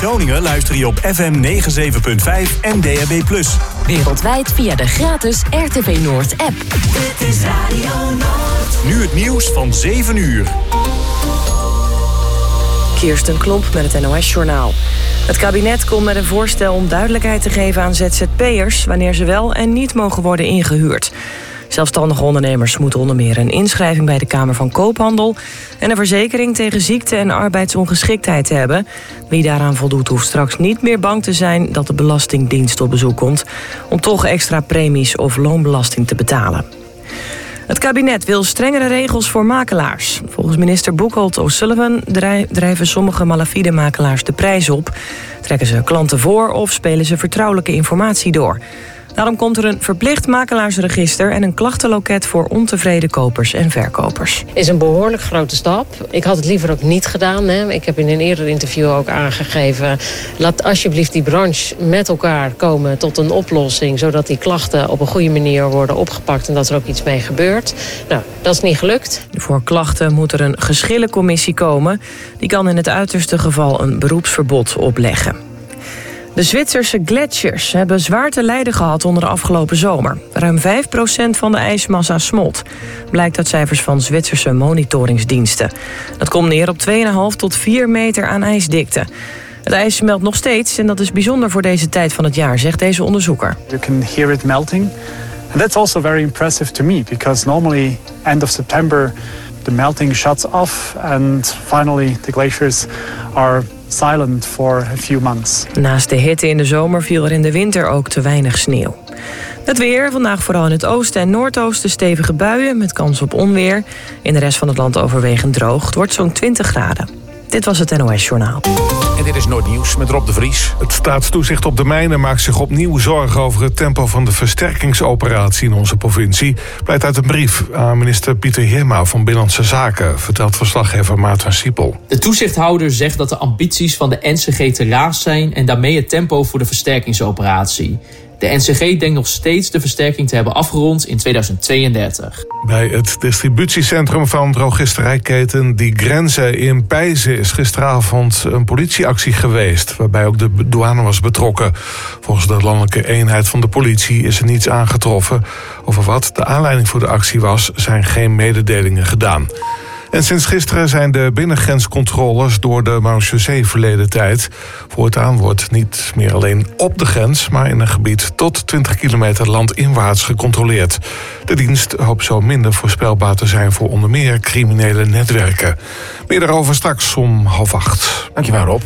Groningen luister je op FM 97.5 en DAB+. Wereldwijd via de gratis RTV Noord app. Dit is Radio Noord. Nu het nieuws van 7 uur. Kirsten Klomp met het NOS-journaal. Het kabinet komt met een voorstel om duidelijkheid te geven aan ZZP'ers... wanneer ze wel en niet mogen worden ingehuurd. Zelfstandige ondernemers moeten onder meer een inschrijving bij de Kamer van Koophandel... en een verzekering tegen ziekte en arbeidsongeschiktheid te hebben. Wie daaraan voldoet hoeft straks niet meer bang te zijn dat de Belastingdienst op bezoek komt... om toch extra premies of loonbelasting te betalen. Het kabinet wil strengere regels voor makelaars. Volgens minister Boekholt O'Sullivan drijven sommige malafide makelaars de prijs op. Trekken ze klanten voor of spelen ze vertrouwelijke informatie door. Daarom komt er een verplicht makelaarsregister en een klachtenloket voor ontevreden kopers en verkopers. Is een behoorlijk grote stap. Ik had het liever ook niet gedaan. Ik heb in een eerder interview ook aangegeven... laat alsjeblieft die branche met elkaar komen tot een oplossing... zodat die klachten op een goede manier worden opgepakt... en dat er ook iets mee gebeurt. Nou, dat is niet gelukt. Voor klachten moet er een geschillencommissie komen. Die kan in het uiterste geval een beroepsverbod opleggen. De Zwitserse gletsjers hebben zwaar te lijden gehad onder de afgelopen zomer. Ruim 5% van de ijsmassa smolt. Blijkt uit cijfers van Zwitserse monitoringsdiensten. Dat komt neer op 2,5 tot 4 meter aan ijsdikte. Het ijs smelt nog steeds en dat is bijzonder voor deze tijd van het jaar, zegt deze onderzoeker. You can hear it melting. And that's also very impressive to me, because normally end of September the melting shuts off and finally the glaciers are silent for a few months. Naast de hitte in de zomer viel er in de winter ook te weinig sneeuw. Het weer, vandaag vooral in het oosten en noordoosten stevige buien met kans op onweer. In de rest van het land overwegend droog. Het wordt zo'n 20 graden. Dit was het NOS-journaal. En dit is Noordnieuws met Rob de Vries. Het Staatstoezicht op de Mijnen maakt zich opnieuw zorgen over het tempo van de versterkingsoperatie in onze provincie. Blijkt uit een brief aan minister Pieter Heerma van Binnenlandse Zaken, vertelt verslaggever Maarten Siepel. De toezichthouder zegt dat de ambities van de NCG te laag zijn en daarmee het tempo voor de versterkingsoperatie. De NCG denkt nog steeds de versterking te hebben afgerond in 2032. Bij het distributiecentrum van drogisterijketen Die Grenzen in Pijzen is gisteravond een politieactie geweest, waarbij ook de douane was betrokken. Volgens de landelijke eenheid van de politie is er niets aangetroffen. Over wat de aanleiding voor de actie was, zijn geen mededelingen gedaan. En sinds gisteren zijn de binnengrenscontroles door de marechaussee verleden tijd. Voortaan wordt niet meer alleen op de grens, maar in een gebied tot 20 kilometer landinwaarts gecontroleerd. De dienst hoopt zo minder voorspelbaar te zijn voor onder meer criminele netwerken. Meer daarover straks om 7:30. Dankjewel, Rob.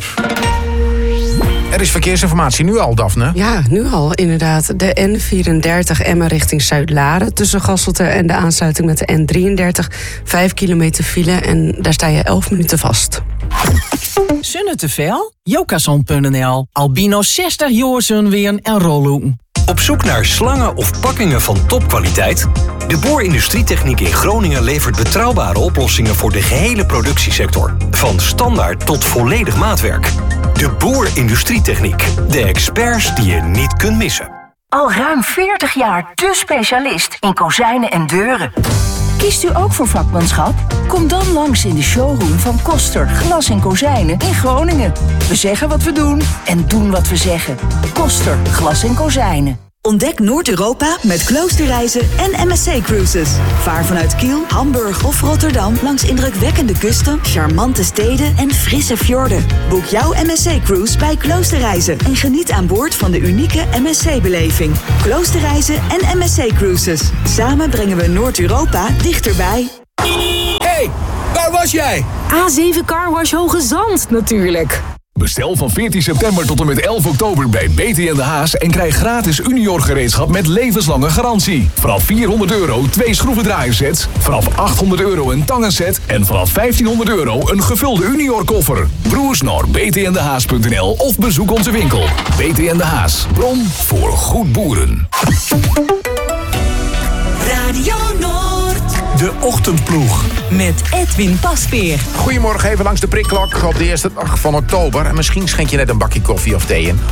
Er is verkeersinformatie nu al, Daphne. Ja, nu al, inderdaad. De N34 Emmen richting Zuid-Laren tussen Gasselte en de aansluiting met de N33. 5 kilometer file en daar sta je 11 minuten vast. Zonne te veel? Jokason.nl. Albino 60 jaar weer en rollen. Op zoek naar slangen of pakkingen van topkwaliteit? De Boer Industrietechniek in Groningen levert betrouwbare oplossingen voor de gehele productiesector. Van standaard tot volledig maatwerk. De Boer Industrietechniek. De experts die je niet kunt missen. Al ruim 40 jaar de specialist in kozijnen en deuren. Kiest u ook voor vakmanschap? Kom dan langs in de showroom van Koster Glas en Kozijnen in Groningen. We zeggen wat we doen en doen wat we zeggen. Koster Glas en Kozijnen. Ontdek Noord-Europa met Kloosterreizen en MSC Cruises. Vaar vanuit Kiel, Hamburg of Rotterdam langs indrukwekkende kusten, charmante steden en frisse fjorden. Boek jouw MSC-cruise bij Kloosterreizen en geniet aan boord van de unieke MSC-beleving. Kloosterreizen en MSC Cruises. Samen brengen we Noord-Europa dichterbij. Hey, waar was jij? A7 Carwash Hoge Zand, natuurlijk. Bestel van 14 september tot en met 11 oktober bij BT en de Haas en krijg gratis Unior gereedschap met levenslange garantie. Vanaf €400 2 schroevendraaiersets, vanaf €800 een tangenset en vanaf €1500 een gevulde Unior koffer. Broers naar btndehaas.nl of bezoek onze winkel. BT en de Haas, bron voor goed boeren. Radio Noord. De Ochtendploeg. Met Edwin Pasveer. Goedemorgen, even langs de prikklok op de eerste dag van oktober. En misschien schenk je net een bakje koffie of thee in.